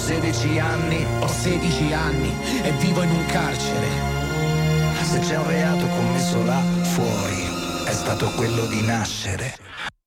16 anni, ho 16 anni e vivo in un carcere. Se c'è un reato commesso là fuori, è stato quello di nascere.